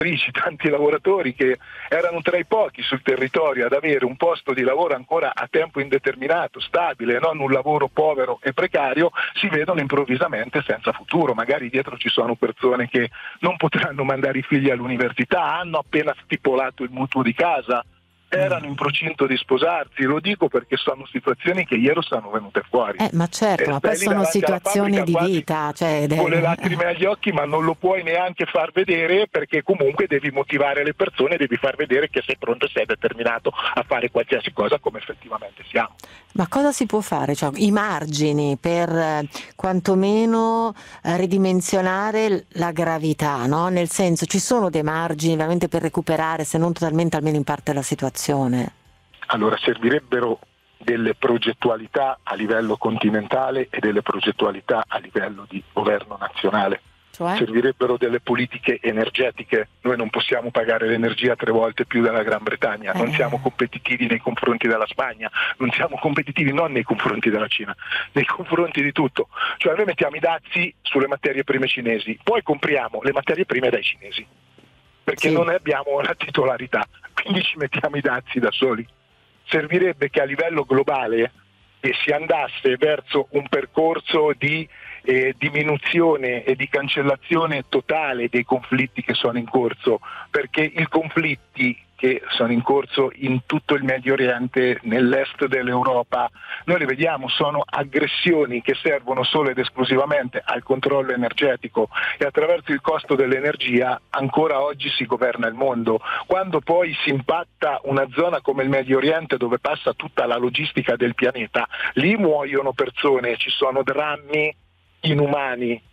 tanti lavoratori che erano tra i pochi sul territorio ad avere un posto di lavoro ancora a tempo indeterminato, stabile, non un lavoro povero e precario, si vedono improvvisamente senza futuro. Magari dietro ci sono persone che non potranno mandare i figli all'università, hanno appena stipulato il mutuo di casa, erano in procinto di sposarsi. Lo dico perché sono situazioni che ieri sono venute fuori. Ma certo, ma poi sono situazioni di vita, cioè, con le lacrime agli occhi, ma non lo puoi neanche far vedere, perché comunque devi motivare le persone, devi far vedere che sei pronto e sei determinato a fare qualsiasi cosa, come effettivamente siamo. Ma cosa si può fare? Cioè, i margini per quantomeno ridimensionare la gravità, no? Nel senso, ci sono dei margini veramente per recuperare, se non totalmente, almeno in parte, la situazione? Allora, servirebbero delle progettualità a livello continentale e delle progettualità a livello di governo nazionale. Cioè? Servirebbero delle politiche energetiche. Noi non possiamo pagare l'energia 3 volte più della Gran Bretagna, non siamo competitivi nei confronti della Spagna, non siamo competitivi non nei confronti della Cina, nei confronti di tutto. Cioè noi mettiamo i dazi sulle materie prime cinesi, poi compriamo le materie prime dai cinesi, perché non ne abbiamo la titolarità, quindi ci mettiamo i dazi da soli. Servirebbe che a livello globale si andasse verso un percorso di diminuzione e di cancellazione totale dei conflitti che sono in corso, perché i conflitti che sono in corso in tutto il Medio Oriente, nell'est dell'Europa, noi li vediamo, sono aggressioni che servono solo ed esclusivamente al controllo energetico, e attraverso il costo dell'energia ancora oggi si governa il mondo. Quando poi si impatta una zona come il Medio Oriente, dove passa tutta la logistica del pianeta, lì muoiono persone, ci sono drammi inumani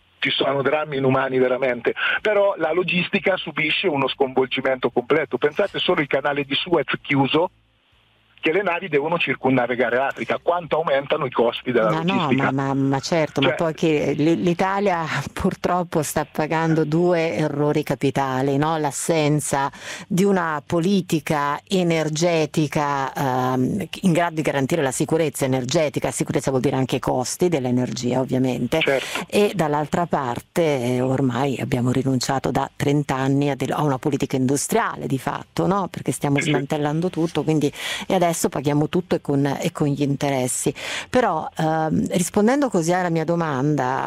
veramente, però la logistica subisce uno sconvolgimento completo. Pensate solo al canale di Suez chiuso, che le navi devono circumnavigare l'Africa, quanto aumentano i costi della logistica. Ma certo, ma poi che l'Italia purtroppo sta pagando 2 errori capitali, no? L'assenza di una politica energetica in grado di garantire la sicurezza energetica. Sicurezza vuol dire anche i costi dell'energia, ovviamente, e dall'altra parte ormai abbiamo rinunciato da 30 anni a una politica industriale di fatto, no? Perché stiamo smantellando tutto, quindi adesso paghiamo tutto e con gli interessi. Però rispondendo così alla mia domanda,